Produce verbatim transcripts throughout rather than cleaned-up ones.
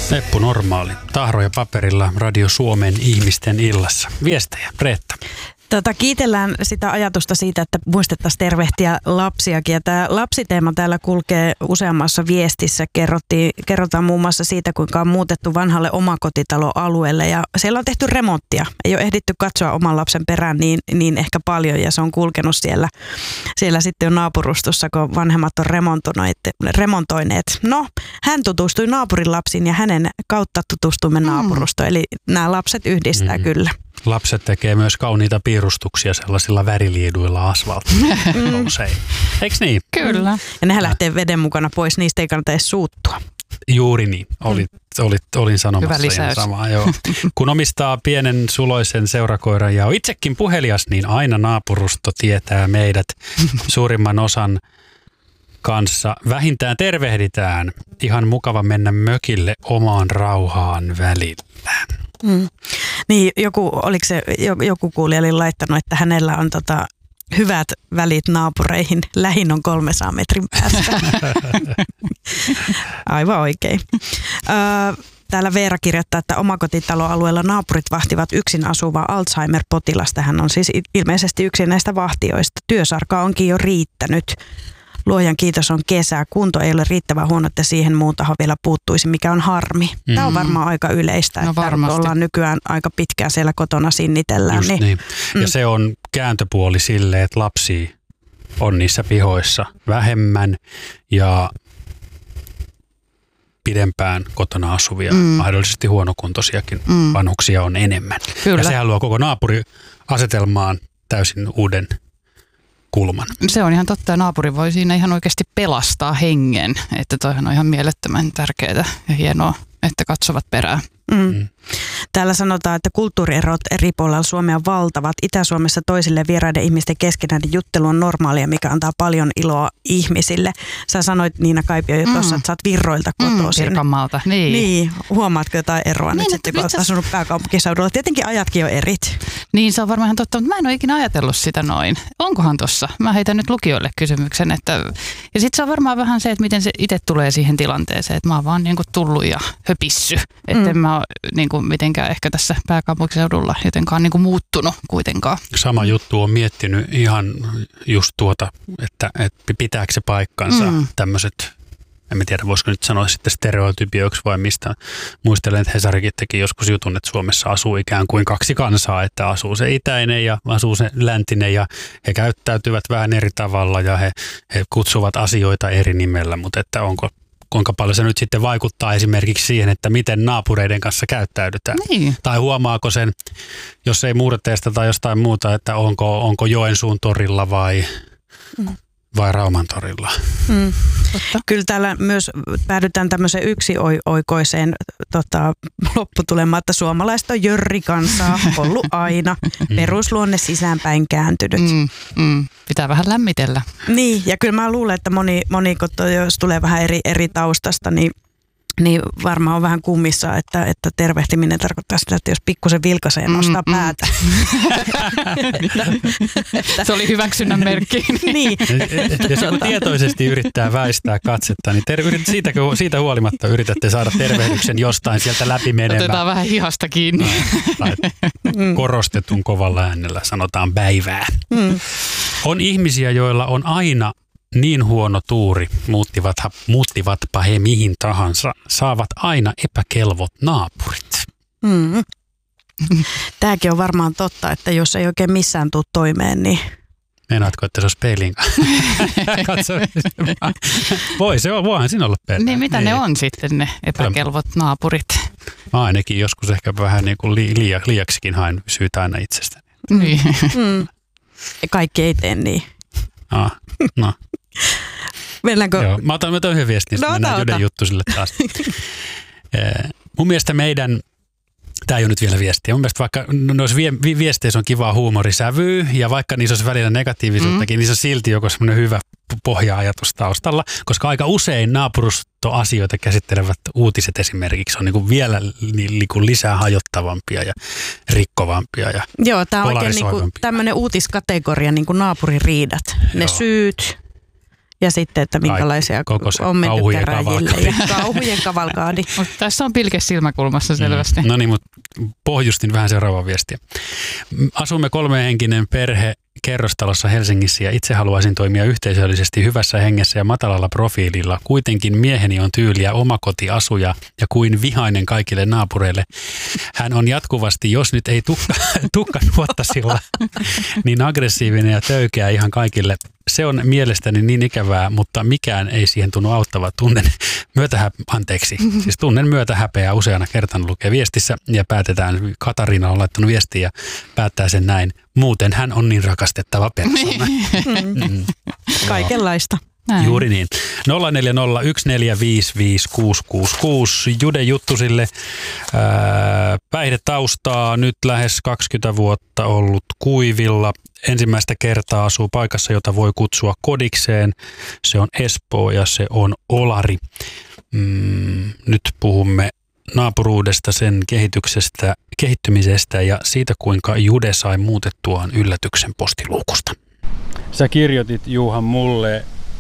Eppu Normaali, tahro ja paperilla Radio Suomen ihmisten illassa. Viestejä, Reetta. Tota, kiitellään sitä ajatusta siitä, että muistettaisiin tervehtiä lapsiakin. Ja tämä lapsiteema täällä kulkee useammassa viestissä. Kerrottiin, kerrotaan muun muassa siitä, kuinka on muutettu vanhalle omakotitaloalueelle. Ja siellä on tehty remonttia. Ei ole ehditty katsoa oman lapsen perään niin, niin ehkä paljon. Ja se on kulkenut siellä, siellä sitten jo naapurustossa, kun vanhemmat on remontoineet. No, hän tutustui naapurin lapsiin ja hänen kautta tutustuimme mm. naapurustoon. Eli nämä lapset yhdistää mm. kyllä. Lapset tekee myös kauniita piirustuksia sellaisilla väriliiduilla asfaltilla usein. Eikö niin? Kyllä. Ja nehän lähtee veden mukana pois, niistä ei kannata edes suuttua. Juuri niin. Olit, olit, olin sanomassa ihan samaa. Joo. Kun omistaa pienen suloisen seurakoiran ja on itsekin puhelias, niin aina naapurusto tietää meidät suurimman osan kanssa. Vähintään tervehditään. Ihan mukava mennä mökille omaan rauhaan välillä. Mm. Niin, joku, oliko se, joku kuulija oli laittanut, että hänellä on tota, hyvät välit naapureihin. Lähin on kolmesataa metrin päästä. Aivan oikein. Ö, täällä Veera kirjoittaa, että omakotitaloalueella naapurit vahtivat yksin asuvaa Alzheimer-potilasta. Hän on siis ilmeisesti yksi näistä vahtijoista. Työsarkaa onkin jo riittänyt. Luojan kiitos on kesä. Kunto ei ole riittävän huono, että siihen muun taho vielä puuttuisi, mikä on harmi. Mm. Tämä on varmaan aika yleistä, no, että ollaan nykyään aika pitkään siellä kotona sinnitellään. Just niin. niin. Ja mm. se on kääntöpuoli sille, että lapsia on niissä pihoissa vähemmän ja pidempään kotona asuvia, mm. mahdollisesti huonokuntoisiakin mm. vanhuksia on enemmän. Kyllä. Ja sehän luo koko naapuriasetelmaan täysin uuden kulman. Se on ihan totta, ja naapuri voi siinä ihan oikeasti pelastaa hengen, että toihan on ihan mielettömän tärkeää ja hienoa, että katsovat perään. Mm. Mm. Täällä sanotaan, että kulttuurierot eri puolilla Suomea valtavat. Itä-Suomessa toisille vieraiden ihmisten keskenäinen juttelu on normaalia, mikä antaa paljon iloa ihmisille. Sä sanoit, Niina Kaipio, jo tuossa, mm. että sä oot Virroilta kotoisin. Mm, Pirkanmaalta, niin. niin. Huomaatko jotain eroa niin, nyt sitten, kun oot asunut pääkaupunkiseudulla? Tietenkin ajatkin on erit. Niin, se on varmaan ihan totta, mutta mä en ole ikinä ajatellut sitä noin. Onkohan tossa? Mä heitän nyt lukijoille kysymyksen. Että... Ja sitten se on varmaan vähän se, että miten se itse tulee siihen tilanteeseen, että mä oon vaan niin kuin tullut ja höpissy. Että mm. en mä ole niin kuin mitenkään ehkä tässä pääkaupunkiseudulla jotenkaan niin kuin muuttunut kuitenkaan. Sama juttu on miettinyt ihan just tuota, että, että pitääkö se paikkansa mm. tämmöiset, en tiedä voisiko nyt sanoa sitten stereotypioiksi vai mistä. Muistelen, että Hesarikin teki joskus jutun, että Suomessa asuu ikään kuin kaksi kansaa, että asuu se itäinen ja asuu se läntinen ja he käyttäytyvät vähän eri tavalla ja he, he kutsuvat asioita eri nimellä, mutta että onko kuinka paljon se nyt sitten vaikuttaa esimerkiksi siihen, että miten naapureiden kanssa käyttäydytään. Niin. Tai huomaako sen, jos ei Murteesta tai jostain muuta, että onko, onko Joensuun torilla vai, mm. vai Rauman torilla. Mm. Kyllä täällä myös päädytään tämmöiseen yksioikoiseen tota, lopputulemaan, että suomalaiset on jörrikansaa ollut aina. Mm. Perusluonne sisäänpäin kääntynyt. Mm. Mm. Pitää vähän lämmitellä. Niin, ja kyllä mä luulen, että moni, moni jos tulee vähän eri, eri taustasta, niin, niin varmaan on vähän kummissa, että, että tervehtiminen tarkoittaa sitä, että jos pikkusen vilkaisee ja nostaa mm, päätä. Mm. Se oli hyväksynnän merkki. Niin. Jos joku tietoisesti yrittää väistää katsetta, niin ter- siitä, siitä huolimatta yritätte saada tervehdyksen jostain sieltä läpi menemään. Otetaan vähän hihasta kiinni. Tai korostetun kovalla äänellä sanotaan päivää. Mm. On ihmisiä, joilla on aina niin huono tuuri, muuttivat, muuttivatpa he mihin tahansa, saavat aina epäkelvot naapurit. Mm. Tämäkin on varmaan totta, että jos ei oikein missään tule toimeen, niin... Meinaatko, että se olisi peilin Katso. Voi se on, voihan siinä olla peilin. Niin mitä niin. Ne on sitten ne epäkelvot naapurit? Mä ainakin joskus ehkä vähän niin kuin liia, liiaksikin haen syytä aina itsestäni. Niin. Mm. Kaikki ei tee niin. Ah, no. Mennäänkö? Joo, mä otan, mä otan yhden viestin, no, mennään yhden juttu sille taas. Mun mielestä meidän, tää ei ole nyt vielä viestiä, mun mielestä vaikka noissa vie, viesteissä on kivaa huumorisävyä ja vaikka niissä olisi välillä negatiivisuuttakin, mm. niin se on silti joku semmoinen hyvä pohja-ajatus taustalla, koska aika usein naapurustoasioita käsittelevät uutiset esimerkiksi on niin kuin vielä niin kuin lisää hajottavampia ja rikkovampia ja joo, tämä on oikein niin kuin tämmöinen uutiskategoria, niin kuin naapuririidat, ne Joo. syyt Ja sitten, että minkälaisia on menty käräjille ja kauhujen kavalkaadi. Mut tässä on pilke silmäkulmassa selvästi. Mm. No niin, mutta pohjustin vähän seuraavaa viestiä. Asumme kolmehenkinen perhe kerrostalossa Helsingissä ja itse haluaisin toimia yhteisöllisesti hyvässä hengessä ja matalalla profiililla. Kuitenkin mieheni on tyyliä omakotiasuja ja kuin vihainen kaikille naapureille. Hän on jatkuvasti, jos nyt ei tukka, tukka nuottasilla, niin aggressiivinen ja töykeä ihan kaikille. Se on mielestäni niin ikävää, mutta mikään ei siihen tunnu auttava. Tunnen myötähä, anteeksi, siis tunnen myötähäpeää useana kertana lukee viestissä ja päätetään, Katariina on laittanut viestiä ja päättää sen näin. Muuten hän on niin rakastettava persoona. Mm. Kaikenlaista. Näin. Juuri niin. nolla neljä nolla yksi neljä viisi viisi kuusi kuusi kuusi Jude Juttusille. Ää, päihdetaustaa nyt lähes kaksikymmentä vuotta ollut kuivilla. Ensimmäistä kertaa asuu paikassa, jota voi kutsua kodikseen. Se on Espoo ja se on Olari. Mm, nyt puhumme naapuruudesta, sen kehityksestä, kehittymisestä ja siitä, kuinka Jude sai muutettuaan yllätyksen postiluukusta. Sä kirjoitit, Juha, mulle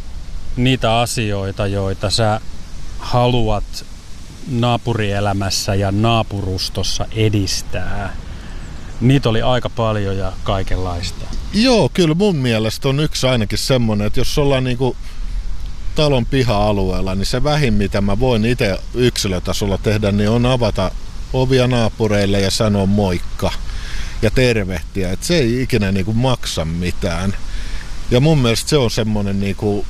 niitä asioita, joita sä haluat naapurielämässä ja naapurustossa edistää. Niitä oli aika paljon ja kaikenlaista. Joo, kyllä mun mielestä on yksi ainakin semmoinen, että jos ollaan niinku talon piha-alueella, niin se vähin, mitä mä voin itse yksilötasolla tehdä, niin on avata ovia naapureille ja sanoa moikka ja tervehtiä. Että se ei ikinä niinku maksa mitään. Ja mun mielestä se on semmoinen niinku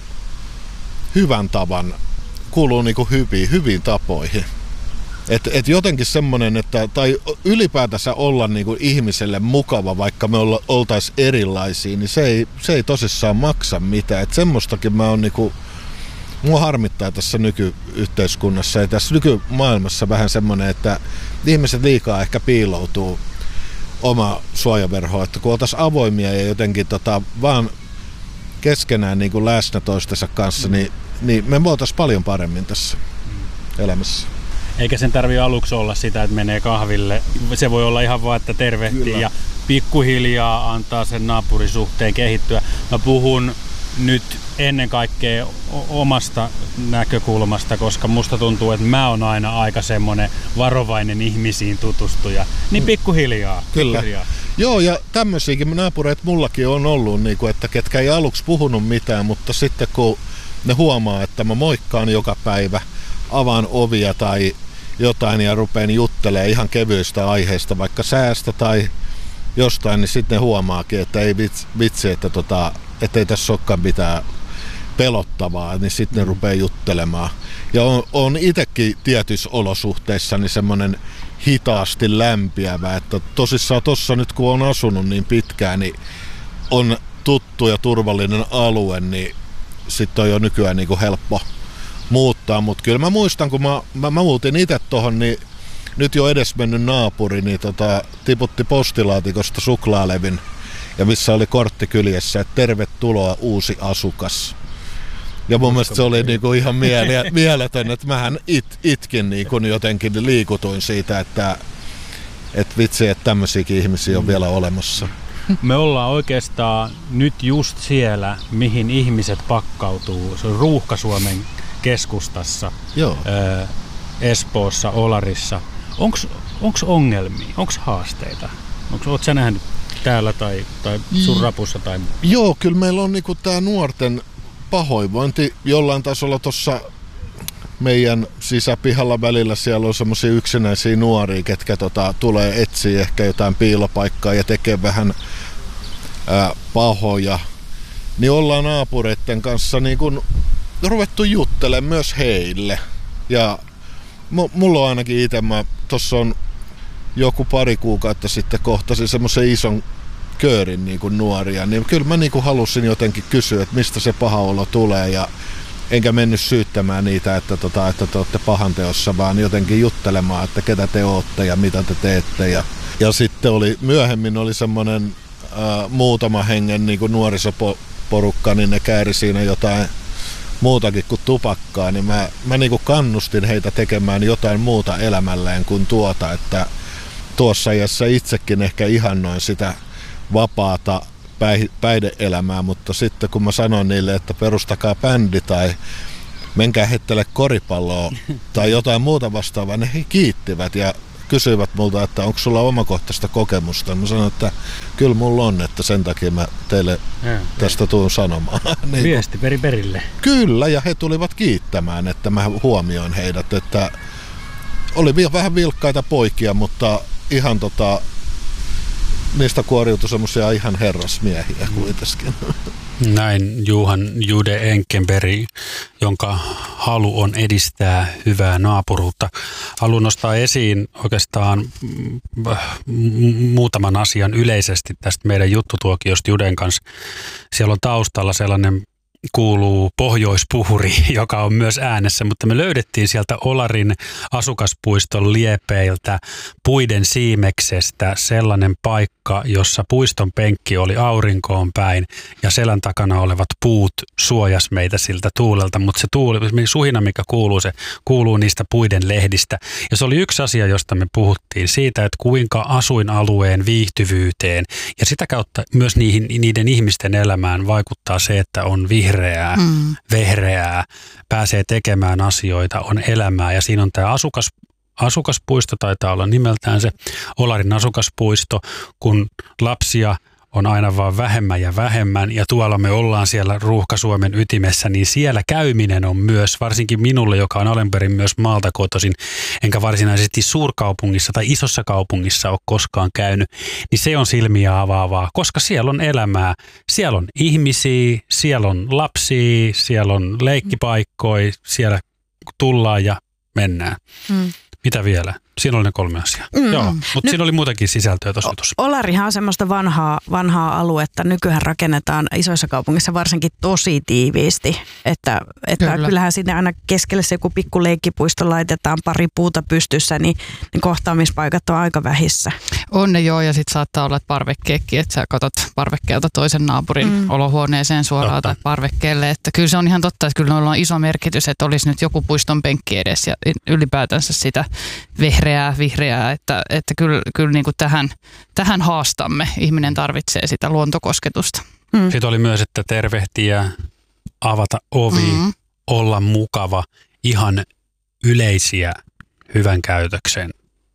hyvän tavan, kuuluu niinku hyviin, hyviin tapoihin. Että et jotenkin semmoinen, että, tai ylipäätänsä olla niinku ihmiselle mukava, vaikka me olla, oltais erilaisia, niin se ei, se ei tosissaan maksa mitään. Että semmoistakin mä oon niinku, mua harmittaa tässä nykyyhteiskunnassa ja tässä nykymaailmassa vähän semmoinen, että ihmiset liikaa ehkä piiloutuu oma suojaverhoon, että kun oltaisiin avoimia ja jotenkin tota, vaan keskenään niin kuin läsnä toistensa kanssa, niin, niin me voitaisiin paljon paremmin tässä elämässä. Eikä sen tarvitse aluksi olla sitä, että menee kahville. Se voi olla ihan vaan, että tervehtii Kyllä. ja pikkuhiljaa antaa sen naapurisuhteen kehittyä. Mä puhun nyt ennen kaikkea omasta näkökulmasta, koska musta tuntuu, että mä oon aina aika semmoinen varovainen ihmisiin tutustuja. Niin pikkuhiljaa. Kyllä. Pikkuhiljaa. Joo, ja tämmöisiäkin naapureita mullakin on ollut, niin kuin, että ketkä ei aluksi puhunut mitään, mutta sitten kun ne huomaa, että mä moikkaan joka päivä, avaan ovia tai jotain ja rupean juttelemaan ihan kevyistä aiheista, vaikka säästä tai jostain, niin sitten ne huomaakin, että ei vitsi, että tota, ei tässä olekaan mitään pelottavaa, niin sitten ne rupeaa juttelemaan. Ja on, on itsekin tietyissä olosuhteissa niin semmoinen hitaasti lämpiävä, että tosissaan tuossa nyt kun on asunut niin pitkään, niin on tuttu ja turvallinen alue, niin sitten on jo nykyään niin kuin helppo muuttaa, mutta kyllä mä muistan, kun mä, mä, mä muutin itse tohon, niin nyt jo edesmennyt naapuri niin tota, tiputti postilaatikosta suklaalevin ja missä oli kortti kyljessä, että tervetuloa uusi asukas. Ja mun mielestä se oli niinku ihan miele- mieletön, että mähän it, itkin niinku jotenkin liikutuin siitä, että et vitsi, että tämmöisiäkin ihmisiä on vielä olemassa. Me ollaan oikeastaan nyt just siellä, mihin ihmiset pakkautuu. Se on Ruuhka-Suomen keskustassa, Joo. Ää, Espoossa, Olarissa. Onks, onks ongelmia? Onks haasteita? Onks, oot sä nähnyt täällä tai, tai sun rapussa? Tai... Joo, kyllä meillä on niinku tää nuorten pahoinvointi jollain tasolla tuossa meidän sisäpihalla välillä. Siellä on semmoisia yksinäisiä nuoria, ketkä tota, tulee etsiä ehkä jotain piilopaikkaa ja tekee vähän ää, pahoja. Niin ollaan naapureiden kanssa niin kun ruvettu juttelemaan myös heille. Ja m- mulla on ainakin itse, mä tossa on joku pari kuukautta sitten kohtasin semmoisen ison köörin niin kuin nuoria, niin kyllä mä niin kuin halusin jotenkin kysyä, että mistä se paha olo tulee, ja enkä mennyt syyttämään niitä, että, tota, että te olette pahanteossa, vaan jotenkin juttelemaan, että ketä te ootte ja mitä te teette. Ja, ja sitten oli, myöhemmin oli semmoinen äh, muutama hengen niin kuin nuorisoporukka, niin ne kääri siinä jotain muutakin kuin tupakkaa, niin mä, mä niin kuin kannustin heitä tekemään jotain muuta elämälleen kuin tuota, että tuossa iässä itsekin ehkä ihannoin sitä vapaata päihde-elämää, mutta sitten kun mä sanoin niille, että perustakaa bändi tai menkää heittele koripalloa tai jotain muuta vastaavaa, ne he kiittivät ja kysyivät multa, että onko sulla omakohtaista kokemusta. Mä sanoin, että kyllä mulla on, että sen takia mä teille ja, tästä tuun sanomaan. niin, Viesti peri perille. Kyllä, ja he tulivat kiittämään, että mä huomioin heidät, että oli vähän vilkkaita poikia, mutta ihan tota, niistä kuoriutui semmoisia ihan herrasmiehiä kuitenkin. Näin Johan Jude Enkenberg, jonka halu on edistää hyvää naapuruutta. Haluan nostaa esiin oikeastaan muutaman asian yleisesti tästä meidän juttutuokiosta Juden kanssa. Siellä on taustalla sellainen kuuluu pohjoispuhuri, joka on myös äänessä, mutta me löydettiin sieltä Olarin asukaspuiston liepeiltä puiden siimeksestä sellainen paikka, jossa puiston penkki oli aurinkoon päin ja selän takana olevat puut suojas meitä siltä tuulelta, mutta se tuuli, suhina mikä kuuluu, se kuuluu niistä puiden lehdistä. Ja se oli yksi asia, josta me puhuttiin siitä, että kuinka asuinalueen viihtyvyyteen ja sitä kautta myös niihin, niiden ihmisten elämään vaikuttaa se, että on vihreä Vihreää, mm. vehreää, pääsee tekemään asioita, on elämää ja siinä on tämä asukas, asukaspuisto, taitaa olla nimeltään se Olarin asukaspuisto, kun lapsia on aina vaan vähemmän ja vähemmän ja tuolla me ollaan siellä Ruuhka-Suomen ytimessä, niin siellä käyminen on myös, varsinkin minulle, joka on alun perin myös maalta kotoisin, enkä varsinaisesti suurkaupungissa tai isossa kaupungissa ole koskaan käynyt, niin se on silmiä avaavaa, koska siellä on elämää, siellä on ihmisiä, siellä on lapsia, siellä on leikkipaikkoja, siellä tullaan ja mennään. Mm. Mitä vielä? Siinä oli ne kolme asiaa. Mm. Joo, mutta Nyt, siinä oli muutakin sisältöä tuossa jutussa. Olarihan on semmoista vanhaa, vanhaa aluetta. Nykyään rakennetaan isoissa kaupungissa varsinkin tosi tiiviisti. Että, että Kyllä. kyllähän sinne aina keskelle se joku pikku leikkipuisto laitetaan pari puuta pystyssä, niin, niin kohtaamispaikat on aika vähissä. On ne joo, ja sitten saattaa olla parvekkeekki, että sä katot parvekkeelta toisen naapurin mm. olohuoneeseen suoraan totta. Tai parvekkeelle. Että kyllä se on ihan totta, että kyllä on iso merkitys, että olisi nyt joku puiston penkki edes ja ylipäätänsä sitä vehreää. Vihreää, vihreää, että, että kyllä, kyllä niin kuin tähän, tähän haastamme. Ihminen tarvitsee sitä luontokosketusta. Mm. Sitten oli myös, että tervehtiä, avata ovi, mm. olla mukava, ihan yleisiä hyvän käytöksen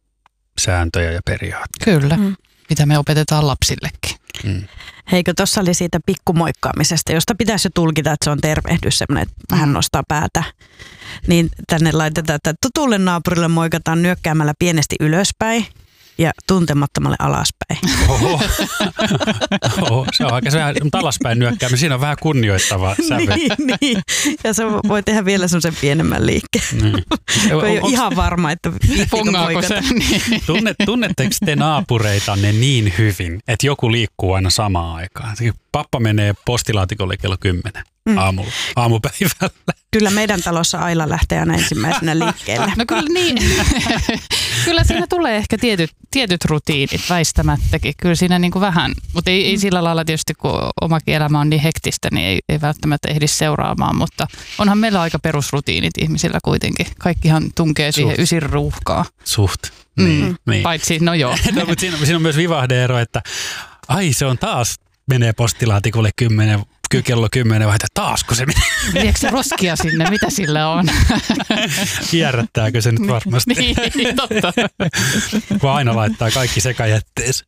sääntöjä ja periaatteita. Kyllä, mm. mitä me opetetaan lapsillekin. Mm. Heikö, tuossa oli siitä pikkumoikkaamisesta, josta pitäisi jo tulkita, että se on tervehdys, semmoinen, että vähän nostaa päätä. Niin tänne laitetaan, että tutulle naapurille moikataan nyökkäämällä pienesti ylöspäin ja tuntemattomalle alaspäin. Oho. Oho, se on aika vähän, mutta alaspäin nyökkääminen, siinä on vähän kunnioittava sävy. niin, niin, ja se voi tehdä vielä semmoisen pienemmän liikkeen. Niin. Ei ole ihan varma, että viittikö moikata. Niin. Tunnet, tunnetteko te naapureitanne niin hyvin, että joku liikkuu aina samaan aikaan? Pappa menee postilaatikolle kello kymmenen mm. aamulla, aamupäivällä. Kyllä meidän talossa Aila lähtee aina ensimmäisenä liikkeelle. No kyllä niin. Kyllä siinä tulee ehkä tietyt, tietyt rutiinit väistämättäkin. Kyllä siinä niin kuin vähän, mutta ei, ei sillä lailla tietysti, kun omakin elämä on niin hektistä, niin ei, ei välttämättä ehdi seuraamaan. Mutta onhan meillä aika perusrutiinit ihmisillä kuitenkin. Kaikkihan tunkee siihen Suht. ysin ruuhkaa. Suht. Niin, mm. niin. Paitsi, no joo. no, mutta siinä, siinä on myös vivahde-ero, että ai se on taas menee postilaatikolle kymmenen kello kymmenen vai taasko se menee? Viekö se roskia sinne? Mitä sillä on? Kierrättääkö se nyt varmasti? Niin, totta. Kun aina laittaa kaikki sekajätteeseen.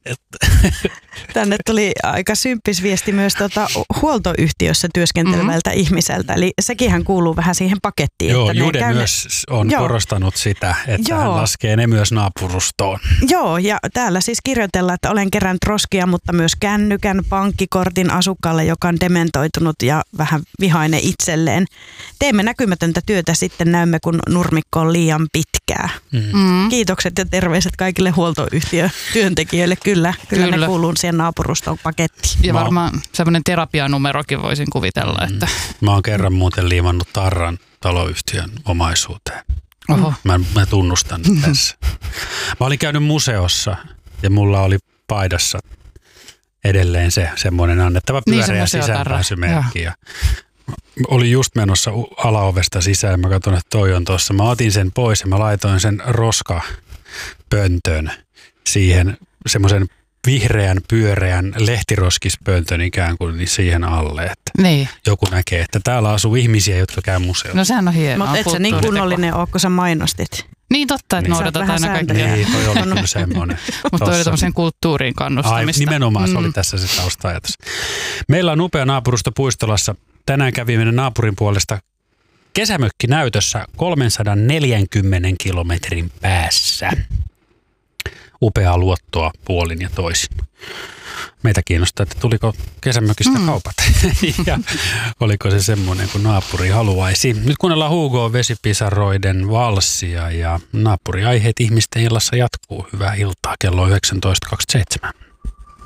Tänne tuli aika symppis viesti myös tuota huoltoyhtiössä työskentelevältä mm-hmm. ihmiseltä. Eli sekinhän kuuluu vähän siihen pakettiin. Joo, että Jude käy... myös on Joo. korostanut sitä, että Joo. hän laskee ne myös naapurustoon. Joo, ja täällä siis kirjoitellaan, että olen kerännyt roskia, mutta myös kännykän, pankkikortin asukkaalle, joka on dementoitunut ja vähän vihainen itselleen. Teemme näkymätöntä työtä, sitten näemme, kun nurmikko on liian pitkää. Mm. Kiitokset ja terveiset kaikille huoltoyhtiötyöntekijöille. Kyllä, kyllä, kyllä. ne kuuluu siihen naapuruston pakettiin. Ja varmaan semmoinen terapianumerokin voisin kuvitella. Että... Mä oon kerran muuten liimannut tarran taloyhtiön omaisuuteen. Oho. Mä, mä tunnustan tässä. Mä olin käynyt museossa ja mulla oli paidassa edelleen se semmoinen annettava pyöreä niin sisäänpääsymerkki. Ja olin just menossa alaovesta sisään. Mä katson, että toi on tuossa. Mä otin sen pois ja mä laitoin sen roskapöntön siihen semmoisen vihreän pyöreän lehtiroskispöntön ikään kuin niin siihen alle, että niin. joku näkee, että täällä asuu ihmisiä, jotka käy museossa. No sehän on hienoa. Mutta et sä niin kunnollinen ole, kun sä mainostit. Niin totta, että niin. noudatat aina kaikkea. Niin, toi oli kyllä semmoinen. Mutta toi oli tämmöisen kulttuuriin kannustamista. Ai, nimenomaan se mm. oli tässä se tausta-ajatus. Meillä on upea naapurusto Puistolassa. Tänään kävimme naapurin puolesta kesämökkinäytössä kolmesataaneljäkymmentä kilometrin päässä. Upeaa luottoa puolin ja toisin. Meitä kiinnostaa, että tuliko kesämökistä mm. kaupat ja oliko se semmoinen kuin naapuri haluaisi. Nyt kuunnellaan Hugo Vesipisaroiden valssia ja naapuriaiheet ihmisten illassa jatkuu. Hyvää iltaa, kello yhdeksäntoista kaksikymmentäseitsemän.